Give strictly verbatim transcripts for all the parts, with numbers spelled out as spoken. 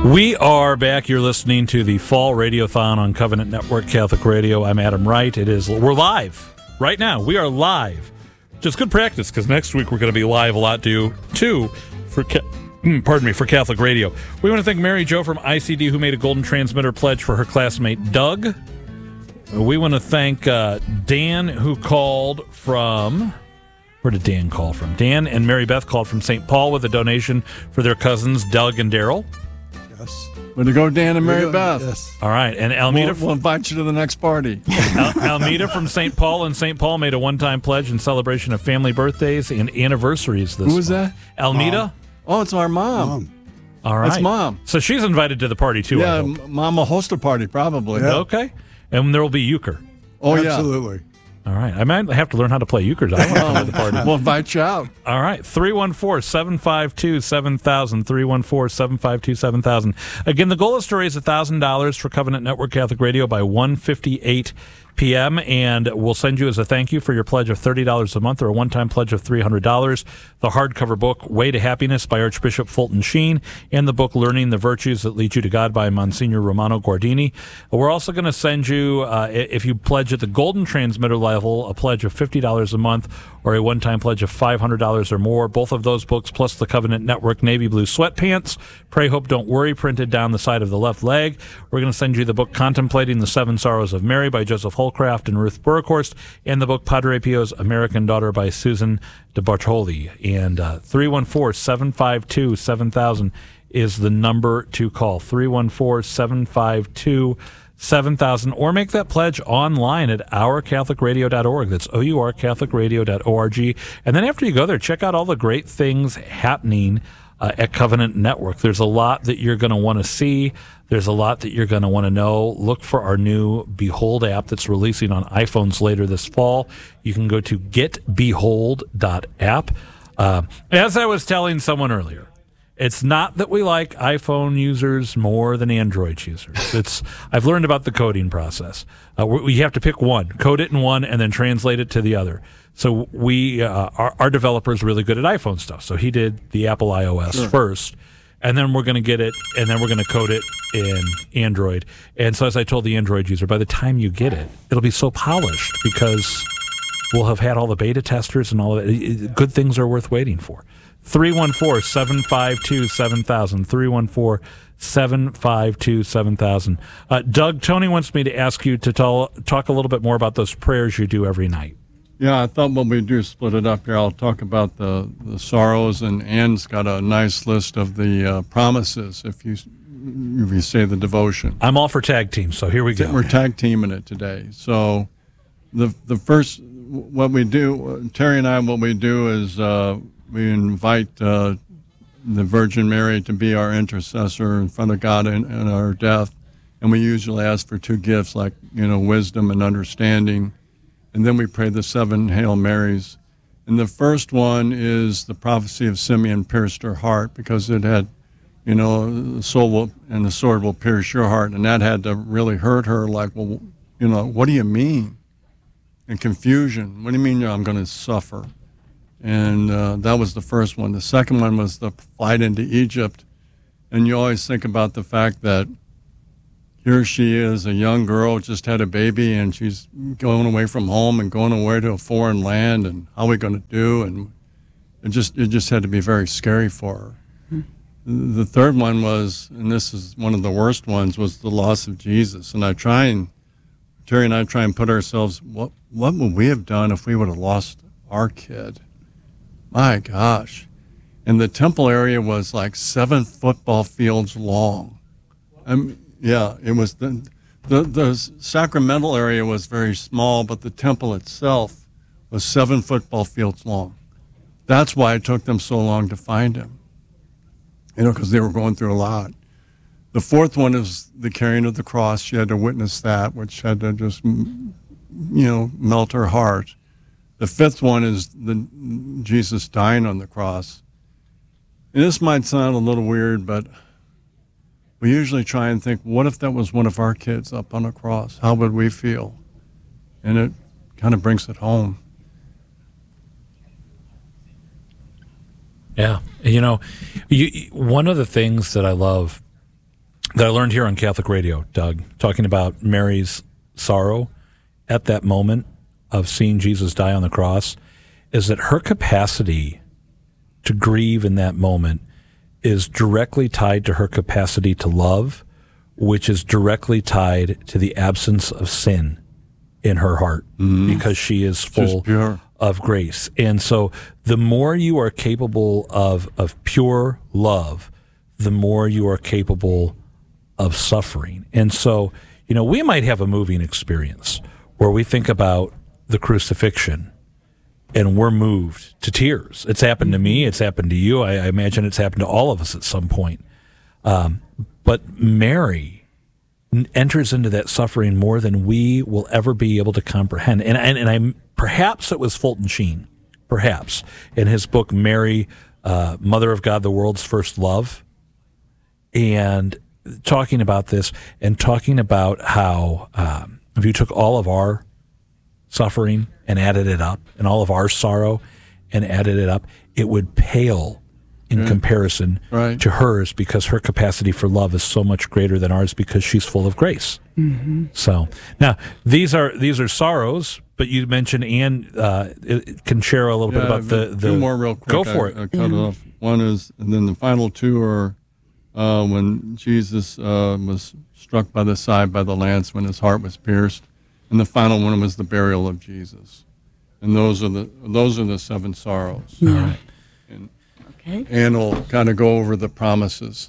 We are back. You're listening to the Fall Radiothon on Covenant Network Catholic Radio. I'm Adam Wright. It is we're live right now. We are live. Just good practice because next week we're going to be live a lot too. Too for pardon me for Catholic Radio. We want to thank Mary Jo from I C D who made a golden transmitter pledge for her classmate Doug. We want to thank uh, Dan who called from. Where did Dan call from? Dan and Mary Beth called from Saint Paul with a donation for their cousins Doug and Daryl. Yes. Way to go, Dan and Mary Beth. Yes. All right, and Almeida. We'll, we'll invite you to the next party. Al- Almeida from Saint Paul and Saint Paul made a one-time pledge in celebration of family birthdays and anniversaries this Who was month. that? Almeida? Mom. Oh, it's our mom. Mom. All right. That's Mom. So she's invited to the party, too, Yeah, I hope. m- Mom will host a party, probably. Yeah. Okay. And there will be euchre. Oh, yeah. Absolutely. All right. I might have to learn how to play euchre. I want to come to the party. We'll invite you out. All right. three one four, seven five two, seven thousand. three one four, seven five two, seven thousand. Again, the goal is to raise one thousand dollars for Covenant Network Catholic Radio by one fifty-eight p.m., and we'll send you as a thank you for your pledge of thirty dollars a month or a one-time pledge of three hundred dollars the hardcover book Way to Happiness by Archbishop Fulton Sheen and the book Learning the Virtues That Lead You to God by Monsignor Romano Guardini. We're also going to send you, uh, if you pledge at the Golden Transmitter level, a pledge of fifty dollars a month or a one-time pledge of five hundred dollars or more. Both of those books plus the Covenant Network Navy Blue Sweatpants, Pray, Hope, Don't Worry, printed down the side of the left leg. We're going to send you the book Contemplating the Seven Sorrows of Mary by Joseph Holcraft and Ruth Burkhorst, and the book Padre Pio's American Daughter by Susan de Bartoli. And uh, three one four, seven five two, seven thousand is the number to call. three one four, seven five two, seven thousand, or make that pledge online at our catholic radio dot org. That's O U R catholic radio dot org. And then after you go there, check out all the great things happening Uh, at Covenant Network. There's a lot that you're going to want to see. There's a lot that you're going to want to know. Look for our new Behold app that's releasing on iPhones later this fall. You can go to get behold dot app. Uh, as I was telling someone earlier, it's not that we like iPhone users more than Android users. It's I've learned about the coding process. Uh, we, we have to pick one, code it in one, and then translate it to the other. So we, uh, our, our developer is really good at iPhone stuff. So he did the Apple iOS Sure. first, and then we're going to get it, and then we're going to code it in Android. And so as I told the Android user, by the time you get it, it'll be so polished because we'll have had all the beta testers and all of it. Good things are worth waiting for. three one four, seven five two, seven thousand. three one four, seven five two, seven thousand. Uh, Doug, Tony wants me to ask you to tell, talk a little bit more about those prayers you do every night. Yeah, I thought what we do is split it up here. I'll talk about the, the sorrows, and Ann's got a nice list of the uh, promises if you if you say the devotion. I'm all for tag team, so here we go. We're tag teaming it today. So the the first, what we do, Terry and I, what we do is uh, we invite uh, the Virgin Mary to be our intercessor in front of God in, in our death. And we usually ask for two gifts, like, you know, wisdom and understanding. And then we pray the seven Hail Marys. And the first one is the prophecy of Simeon pierced her heart because it had, you know, the soul will, and the sword will pierce your heart. And that had to really hurt her, like, well, you know, what do you mean? And confusion. What do you mean I'm going to suffer? And uh, that was the first one. The second one was the flight into Egypt. And you always think about the fact that here she is, a young girl, just had a baby, and she's going away from home and going away to a foreign land, and how are we going to do? And it just it just had to be very scary for her. Mm-hmm. The third one was, and this is one of the worst ones, was the loss of Jesus. And I try and, Terry and I try and put ourselves, what what would we have done if we would have lost our kid? My gosh. And the temple area was like seven football fields long. I mean, yeah, it was the, the the sacramental area was very small, but the temple itself was seven football fields long. That's why it took them so long to find him, you know, because they were going through a lot. The fourth one is the carrying of the cross. She had to witness that, which had to just, you know, melt her heart. The fifth one is the Jesus dying on the cross. And this might sound a little weird, but we usually try and think, what if that was one of our kids up on a cross? How would we feel? And it kind of brings it home. Yeah. You know, you, one of the things that I love that I learned here on Catholic Radio, Doug, talking about Mary's sorrow at that moment of seeing Jesus die on the cross, is that her capacity to grieve in that moment is directly tied to her capacity to love, which is directly tied to the absence of sin in her heart, mm-hmm. because she is full of grace. And so the more you are capable of, of pure love, the more you are capable of suffering. And so, you know, we might have a moving experience where we think about the crucifixion and we're moved to tears. It's happened to me. It's happened to you. I, I imagine it's happened to all of us at some point. Um, but Mary n- enters into that suffering more than we will ever be able to comprehend. And, and, and I perhaps it was Fulton Sheen, perhaps, in his book, Mary, uh, Mother of God, the World's First Love, and talking about this and talking about how um, if you took all of our suffering and added it up, and all of our sorrow and added it up, it would pale in mm. comparison right. to hers, because her capacity for love is so much greater than ours because she's full of grace. Mm-hmm. So now these are these are sorrows, but you mentioned Anne uh, it can share a little yeah, bit about the, the two more real quick. Go for I, it. I cut it off. One is, and then the final two are uh, when Jesus uh, was struck by the side by the lance, when his heart was pierced. And the final one was the burial of Jesus, and those are the those are the seven sorrows. Yeah. All right. And okay. Ann will kind of go over the promises.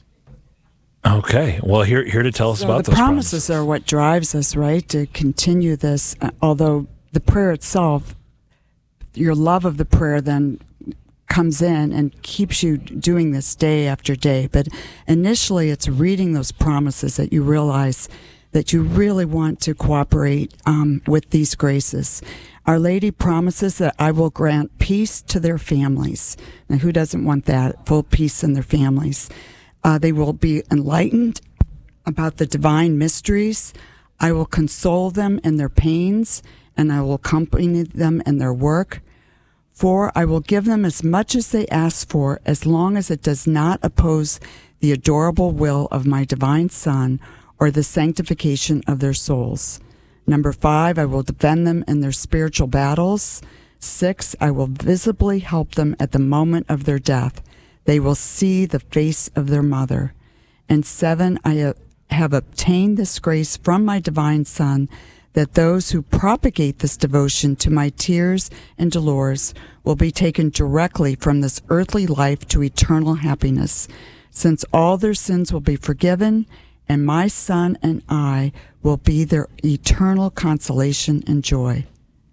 Okay. Well, here here to tell us so about the those promises, promises are what drives us, right, to continue this. Uh, although the prayer itself, your love of the prayer then comes in and keeps you doing this day after day. But initially, it's reading those promises that you realize that you really want to cooperate um, with these graces. Our Lady promises that I will grant peace to their families. Now, who doesn't want that? Full peace in their families. Uh, they will be enlightened about the divine mysteries. I will console them in their pains, and I will accompany them in their work. For I will give them as much as they ask for, as long as it does not oppose the adorable will of my divine Son, or the sanctification of their souls. Number five, I will defend them in their spiritual battles. Six, I will visibly help them at the moment of their death. They will see the face of their mother. And seven, I have obtained this grace from my divine Son, that those who propagate this devotion to my tears and dolors will be taken directly from this earthly life to eternal happiness, since all their sins will be forgiven, and my Son and I will be their eternal consolation and joy.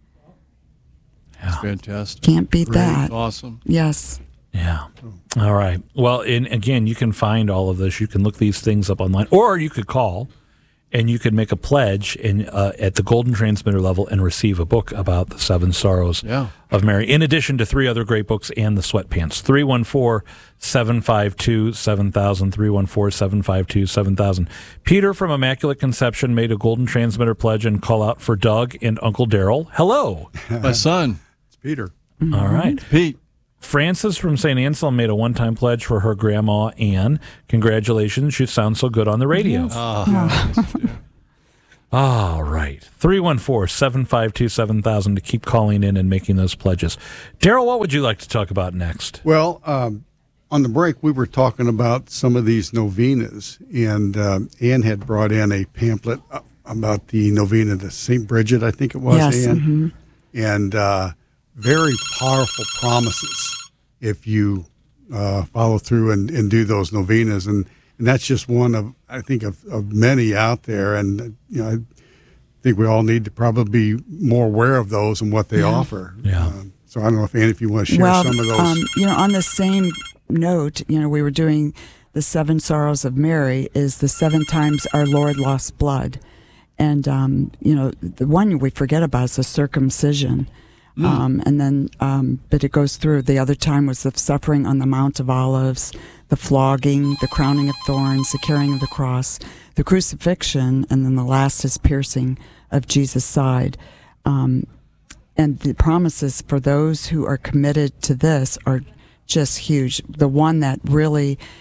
That's fantastic. Can't beat Great. that. Awesome. Yes. Yeah. All right. Well, and again, you can find all of this. You can look these things up online, or you could call and you could make a pledge in, uh, at the Golden Transmitter level and receive a book about the seven sorrows yeah. of Mary, in addition to three other great books and the Sweatpants. three one four, seven five two, seven thousand, three one four, seven five two, seven thousand. Peter from Immaculate Conception made a Golden Transmitter pledge and call out for Doug and Uncle Daryl. Hello. My son. It's Peter. Mm-hmm. All right. Pete. Frances from Saint Anselm made a one-time pledge for her grandma, Anne. Congratulations. She sounds so good on the radio. Yes. Oh, Oh. yeah. All right. three one four, seven five two, seven thousand to keep calling in and making those pledges. Daryl, what would you like to talk about next? Well, um, on the break, we were talking about some of these novenas, and um, Ann had brought in a pamphlet about the novena to Saint Bridget, I think it was, Yes, Ann. mm-hmm. And uh, very powerful promises if you uh, follow through and, and do those novenas. And, and that's just one of, I think, of, of many out there. And, you know, I think we all need to probably be more aware of those and what they Yeah. offer. Yeah. Um, so I don't know if, Ann, if you want to share well, some of those. Um, you know, on the same note, you know, we were doing the seven sorrows of Mary is the seven times our Lord lost blood. And, um, you know, the one we forget about is the circumcision. Mm. Um, and then, um, but it goes through. The other time was the suffering on the Mount of Olives, the flogging, the crowning of thorns, the carrying of the cross, the crucifixion, and then the last is piercing of Jesus' side. Um, and the promises for those who are committed to this are just huge. The one that really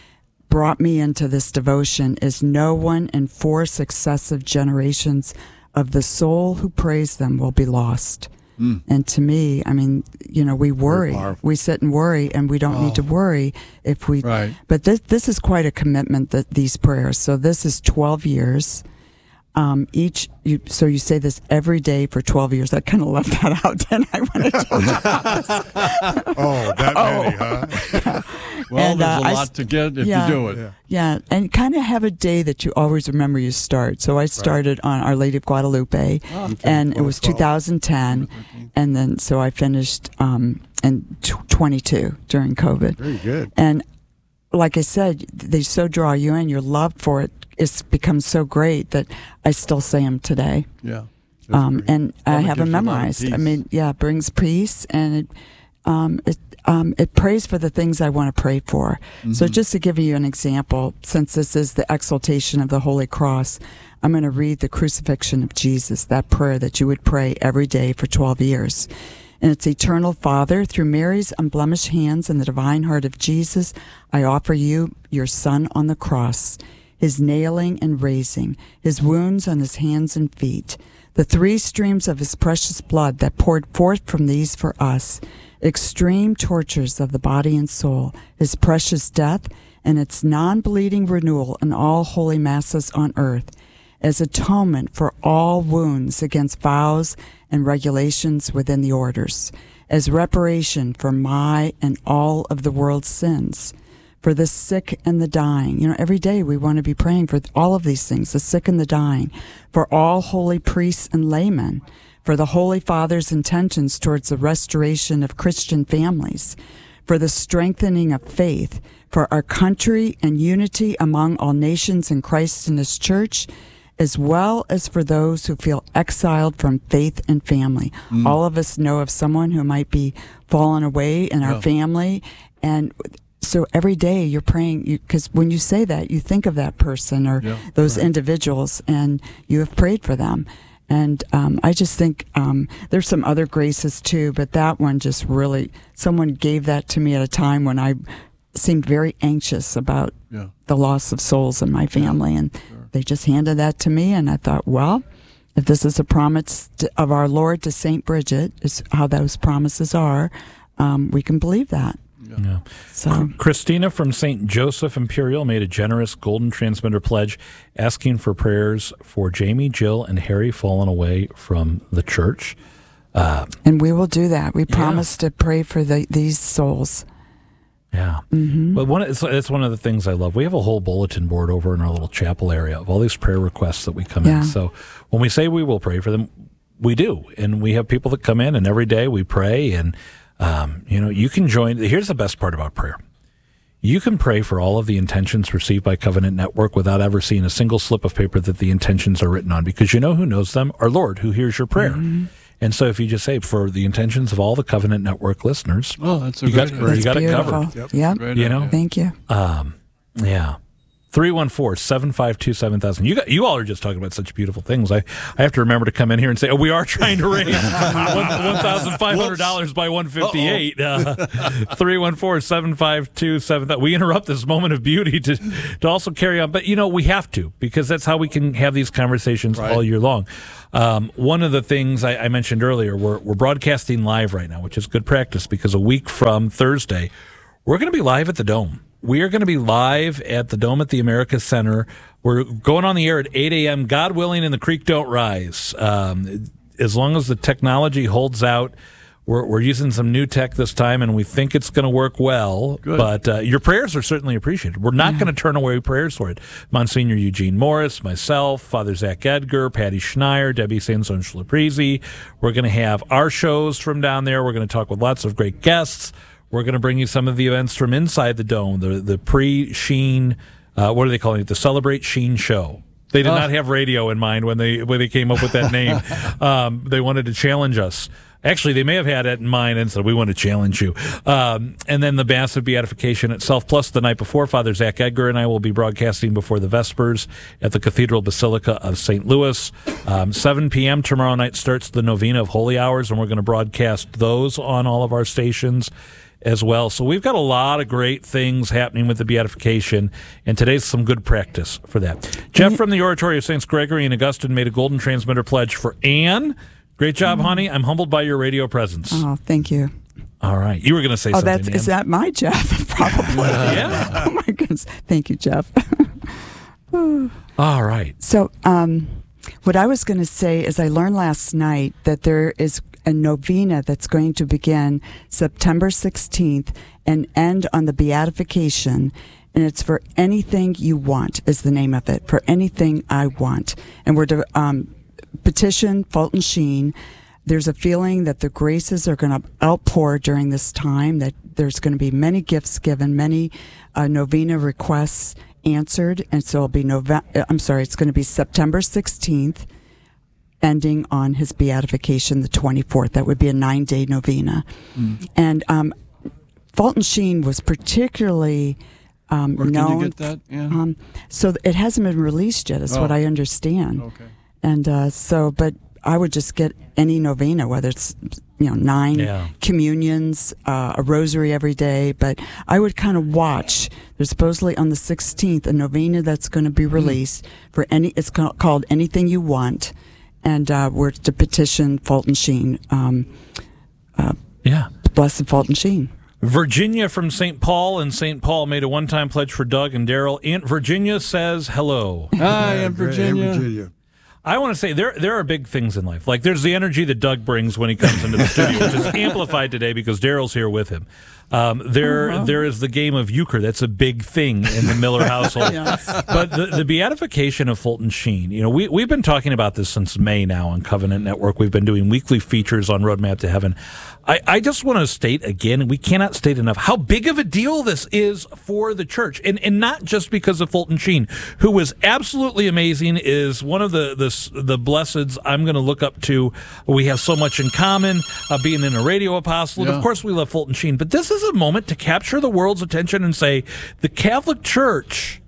brought me into this devotion is no one in four successive generations of the soul who prays them will be lost. Mm. And to me, I mean, you know, we worry. We sit and worry, and we don't oh. need to worry if we. Right. But this this is quite a commitment, that these prayers. So this is twelve years. Um, each, you, so you say this every day for twelve years. I kind of left that out, didn't I? When I told you about this. Oh, that oh. many, huh? Well, and, there's uh, a lot I, to get if yeah, you do it. Yeah, yeah. And kind of have a day that you always remember you start. So I started right. on Our Lady of Guadalupe, oh, okay. and it was two thousand ten, and then so I finished um, in twenty-two during COVID. Very good. And like I said, they so draw you in. Your love for it is becomes so great that I still say them today. Yeah. Um, and well, I have them memorized. I mean, yeah, it brings peace, and it um, it um, it prays for the things I want to pray for. Mm-hmm. So just to give you an example, since this is the exaltation of the Holy Cross, I'm going to read the Crucifixion of Jesus, that prayer that you would pray every day for twelve years. And it's, Eternal Father, through Mary's unblemished hands and the divine heart of Jesus, I offer you your Son on the cross, his nailing and raising, his wounds on his hands and feet, the three streams of his precious blood that poured forth from these for us, extreme tortures of the body and soul, his precious death, and its non-bleeding renewal in all holy masses on earth, as atonement for all wounds against vows and regulations within the orders, as reparation for my and all of the world's sins, for the sick and the dying. You know, every day we want to be praying for all of these things, the sick and the dying, for all holy priests and laymen, for the Holy Father's intentions towards the restoration of Christian families, for the strengthening of faith, for our country and unity among all nations in Christ and his church, as well as for those who feel exiled from faith and family. Mm. All of us know of someone who might be fallen away in our yeah. family, and so every day you're praying, because when you say that, you think of that person or yeah, those right. individuals, and you have prayed for them. And um, I just think um, there's some other graces too, but that one just really, someone gave that to me at a time when I seemed very anxious about yeah. the loss of souls in my family, and sure. they just handed that to me, and I thought, well, if this is a promise to, of our Lord to Saint Bridget, is how those promises are, um, we can believe that. Yeah. Yeah. So, Christina from Saint Joseph Imperial made a generous golden transmitter pledge asking for prayers for Jamie, Jill, and Harry fallen away from the church. Uh, and we will do that. We yeah. promise to pray for the, these souls. Yeah. Mm-hmm. But one, it's, it's one of the things I love. We have a whole bulletin board over in our little chapel area of all these prayer requests that we come yeah. in. So when we say we will pray for them, we do. And we have people that come in, and every day we pray. And, um, you know, you can join. Here's the best part about prayer. You can pray for all of the intentions received by Covenant Network without ever seeing a single slip of paper that the intentions are written on, because you know who knows them? Our Lord, who hears your prayer. Mm-hmm. And so if you just say, for the intentions of all the Covenant Network listeners, oh, that's a you great got, you got it covered. Yep. yep. You know? Thank you. Um, yeah. three one four, seven five two, seven thousand. You got, you all are just talking about such beautiful things. I, I have to remember to come in here and say, oh, we are trying to raise one thousand five hundred dollars by one fifty-eight. Uh, three one four, seven five two, seven thousand. We interrupt this moment of beauty to, to also carry on. But, you know, we have to, because that's how we can have these conversations right. all year long. Um, one of the things I, I mentioned earlier, we're, we're broadcasting live right now, which is good practice, because a week from Thursday, we're going to be live at the Dome. We are going to be live at the Dome at the America Center. We're going on the air at eight a.m., God willing, and the creek don't rise. Um, as long as the technology holds out, we're, we're using some new tech this time, and we think it's going to work well. Good. But uh, your prayers are certainly appreciated. We're not yeah. going to turn away prayers for it. Monsignor Eugene Morris, myself, Father Zach Edgar, Patty Schneier, Debbie Sanson-Schleprizi. We're going to have our shows from down there. We're going to talk with lots of great guests. We're going to bring you some of the events from inside the Dome, the the pre-Sheen, uh, what are they calling it? The Celebrate Sheen Show. They did oh. not have radio in mind when they when they came up with that name. um, they wanted to challenge us. Actually, they may have had it in mind and said, we want to challenge you. Um, and then the Mass of Beatification itself, plus the night before, Father Zach Edgar and I will be broadcasting before the Vespers at the Cathedral Basilica of Saint Louis. Um, seven p.m. tomorrow night starts the Novena of Holy Hours, and we're going to broadcast those on all of our stations. as well. So we've got a lot of great things happening with the beatification, and today's some good practice for that. Jeff from the Oratory of Saints Gregory and Augustine made a golden transmitter pledge for Anne. Great job, mm-hmm. honey. I'm humbled by your radio presence. Oh, thank you. All right. You were going to say oh, something, that's, is that my Jeff? Probably. Yeah. Oh, my goodness. Thank you, Jeff. All right. So um, what I was going to say is I learned last night that there is a novena that's going to begin September sixteenth and end on the beatification, and it's for anything you want is the name of it, for anything I want. And we're to um, petition Fulton Sheen. There's a feeling that the graces are going to outpour during this time, that there's going to be many gifts given, many uh, novena requests answered, and so it'll be Nove- I'm sorry, it's going to be September sixteenth, ending on his beatification the twenty-fourth. That would be a nine-day novena. Mm. And um, Fulton Sheen was particularly um, Where known. can you get that? Yeah. Um, so it hasn't been released yet, is oh. what I understand. Okay. And uh, so, but I would just get any novena, whether it's, you know, nine yeah. communions, uh, a rosary every day. But I would kind of watch. There's supposedly on the sixteenth a novena that's going to be released mm. for any. It's ca- called Anything You Want, and uh, we're to petition Fulton Sheen. Um, uh, yeah, Blessed Fulton Sheen. Virginia from Saint Paul, and Saint Paul made a one-time pledge for Doug and Daryl. Aunt Virginia says hello. Hi, Aunt Virginia. Aunt Virginia. I want to say there there are big things in life. Like there's the energy that Doug brings when he comes into the studio, which is amplified today because Daryl's here with him. Um, there, oh, wow. there is the game of euchre. That's a big thing in the Miller household. Yes. But the, the beatification of Fulton Sheen, you know, we, we've been talking about this since May now on Covenant Network. We've been doing weekly features on Roadmap to Heaven. I, I just want to state again, and we cannot state enough, how big of a deal this is for the church. And, and not just because of Fulton Sheen, who was absolutely amazing, is one of the, the, the blesseds I'm going to look up to. We have so much in common, uh, being in a radio apostle. Yeah. And of course, we love Fulton Sheen. But this is a moment to capture the world's attention and say the Catholic Church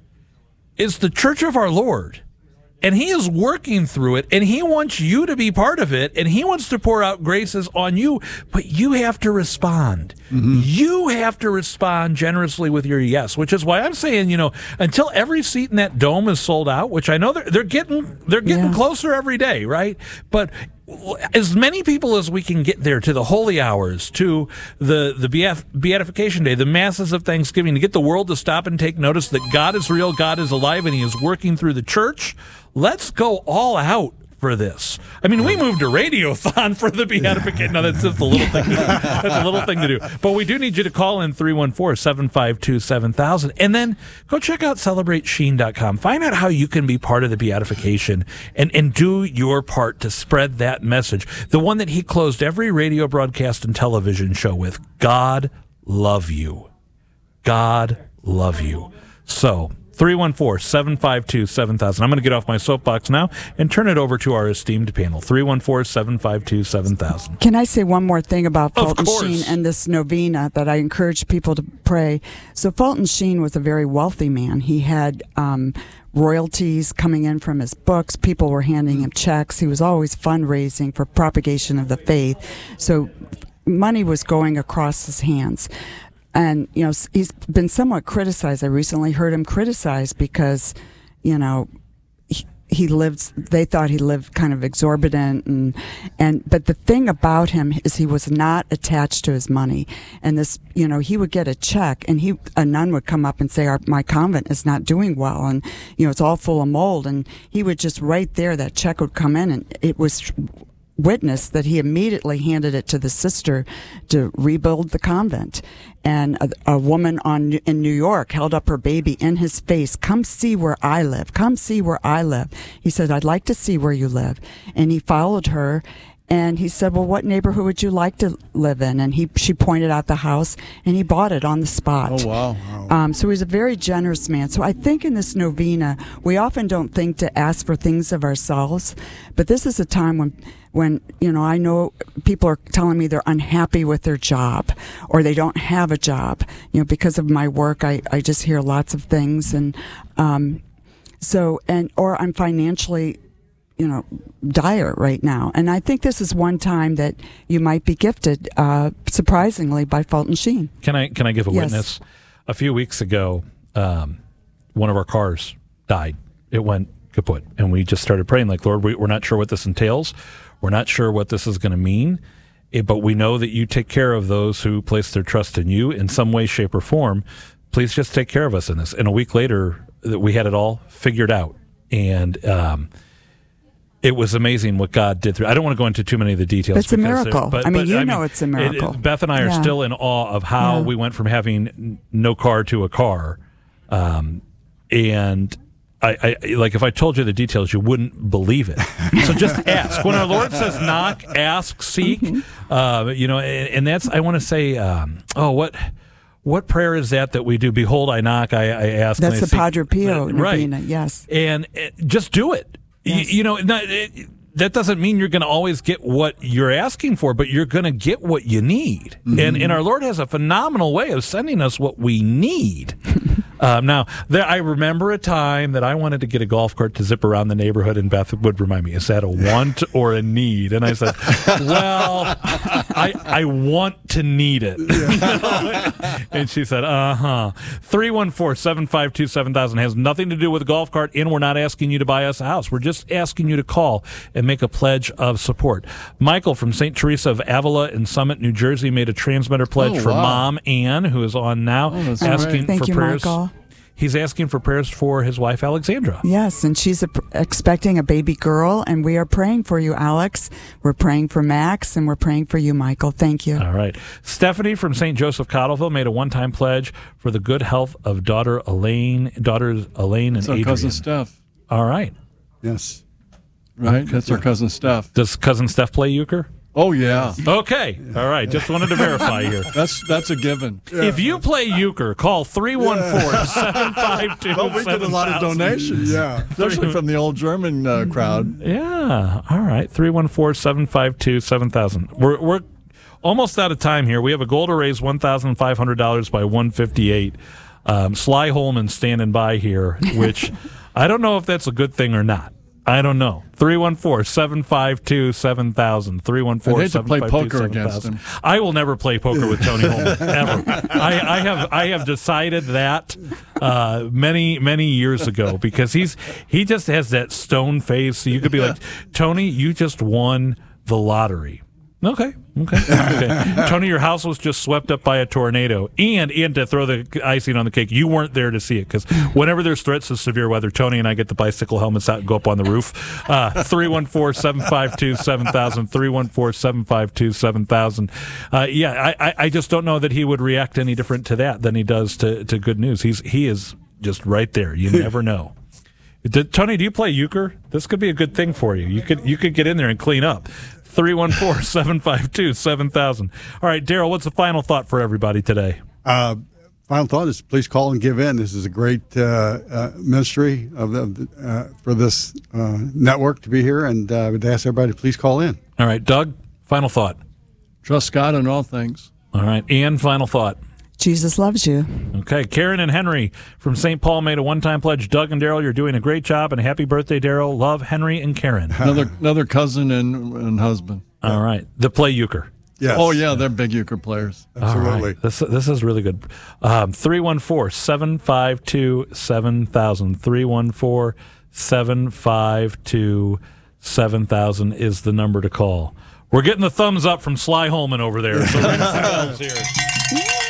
is the church of our Lord, and he is working through it, and he wants you to be part of it, and he wants to pour out graces on you, but you have to respond. Mm-hmm. You have to respond generously with your yes, which is why I'm saying, you know, until every seat in that dome is sold out, which I know they're, they're getting they're getting yeah. closer every day, right? But as many people as we can get there to the holy hours, to the, the beat- beatification day, the masses of Thanksgiving, to get the world to stop and take notice that God is real, God is alive, and he is working through the church. Let's go all out for this. I mean, we moved to Radiothon for the beatification. No, that's just a little thing to do. That's a little thing to do. But we do need you to call in three one four, seven five two, seven thousand, and then go check out celebrate sheen dot com. Find out how you can be part of the beatification and, and do your part to spread that message. The one that he closed every radio broadcast and television show with, God love you. God love you. So, three one four, seven five two, seven thousand. I'm going to get off my soapbox now and turn it over to our esteemed panel. three one four, seven five two, seven thousand. Can I say one more thing about Of Fulton course. Sheen and this novena that I encourage people to pray? So Fulton Sheen was a very wealthy man. He had um, royalties coming in from his books. People were handing him checks. He was always fundraising for propagation of the faith. So money was going across his hands. And, you know, he's been somewhat criticized. I recently heard him criticized because, you know, he, he lived, they thought he lived kind of exorbitant. And, and, but the thing about him is he was not attached to his money. And this, you know, he would get a check and he, a nun would come up and say, Our, my convent is not doing well. And, you know, it's all full of mold. And he would just right there, that check would come in and it was witness that he immediately handed it to the sister to rebuild the convent. And a, a woman on in New York held up her baby in his face. Come see where I live. Come see where I live. He said, I'd like to see where you live. And he followed her. And he said, well, what neighborhood would you like to live in? And he, she pointed out the house, and he bought it on the spot. Oh, wow. Wow. Um, so he's a very generous man. So I think in this novena, we often don't think to ask for things of ourselves, but this is a time when, when you know, I know people are telling me they're unhappy with their job, or they don't have a job. You know, because of my work, I, I just hear lots of things, and um, so and or I'm financially you know, dire right now. And I think this is one time that you might be gifted, uh, surprisingly, by Fulton Sheen. Can I can I give a Yes. witness? A few weeks ago, um, one of our cars died. It went kaput, and we just started praying, like, Lord, we, we're not sure what this entails. We're not sure what this is going to mean, eh, but we know that you take care of those who place their trust in you in some way, shape, or form. Please just take care of us in this. And a week later, that we had it all figured out, and um, it was amazing what God did through. I don't want to go into too many of the details. It's a because they're- miracle. But, I mean, but, you know it's a miracle. It, Beth and I are Yeah. still in awe of how Yeah. we went from having n- no car to a car, um, and. I, I like if I told you the details, you wouldn't believe it. So just ask. When our Lord says knock, ask, seek, Mm-hmm. uh, you know, and, and that's I want to say, um, oh, what what prayer is that that we do? Behold, I knock, I, I ask. That's and I the seek. Padre Pio right? novena, yes. And uh, just do it. Y- Yes. You, know, not, it, that doesn't mean you're going to always get what you're asking for, but you're going to get what you need. And and our Lord has a phenomenal way of sending us what we need. Um, now, there, I remember a time that I wanted to get a golf cart to zip around the neighborhood, and Beth would remind me, is that a want or a need? And I said, well, I, I want to need it. And she said, uh-huh. three one four, seven five two, seven thousand has nothing to do with a golf cart, and we're not asking you to buy us a house. We're just asking you to call and make a pledge of support. Michael from Saint Teresa of Avila in Summit, New Jersey, made a transmitter pledge Oh, for wow. Mom Ann, who is on now, Oh, that's asking great. Thank for you, prayers. Michael. He's asking for prayers for his wife, Alexandra. Yes, and she's a, expecting a baby girl, and we are praying for you, Alex. We're praying for Max, and we're praying for you, Michael. Thank you. All right. Stephanie from Saint Joseph Cottleville made a one-time pledge for the good health of daughter Elaine, daughters Elaine and That's our Adrian. cousin Steph, All right. Yes. right? That's our cousin Steph. Does cousin Steph play euchre? Oh yeah, Okay. All right. Just wanted to verify here. that's that's a given. If you play euchre, call three one four, seven five two, But we did a lot of donations, Yeah. especially from the old German uh, crowd. Yeah. All right. three one four, seven five two, seven thousand. We're we're almost out of time here. We have a goal to raise one thousand five hundred dollars by one fifty-eight. Um, Sly Holman standing by here, which I don't know if that's a good thing or not. I don't know. three one four, seven five two, seven thousand. three one four, I'd hate to seven play five two, poker seven against thousand. him. I will never play poker with Tony Holman, ever. I, I have I have decided that uh, many, many years ago because he's he just has that stone face. So you could be like, Tony, you just won the lottery. Okay, okay, okay. Tony, your house was just swept up by a tornado, and and to throw the icing on the cake, you weren't there to see it because whenever there's threats of severe weather, Tony and I get the bicycle helmets out and go up on the roof. Uh, three one four, seven five two, seven thousand. three one four, seven five two, seven thousand. Uh, yeah, I, I I just don't know that he would react any different to that than he does to, to good news. He's he is just right there. You never know. Did, Tony, do you play euchre? This could be a good thing for you. You could you could get in there and clean up. three one four, seven five two, seven thousand. All right, Daryl, what's the final thought for everybody today? Uh, final thought is please call and give in. This is a great uh, uh, ministry of the, uh, for this uh, network to be here, and uh, I would ask everybody to please call in. All right, Doug, final thought. Trust God in all things. All right, Ian, final thought. Jesus loves you. Okay, Karen and Henry from Saint Paul made a one-time pledge. Doug and Daryl, you're doing a great job, and happy birthday, Daryl. Love, Henry and Karen. Another another cousin and, and husband. All right, the play euchre. Yes. Oh yeah, they're big euchre players. Absolutely. All right. This this is really good. Um, three one four, seven five two, seven thousand. three one four, seven five two, seven thousand is the number to call. We're getting the thumbs up from Sly Holman over there. So ring some bells here.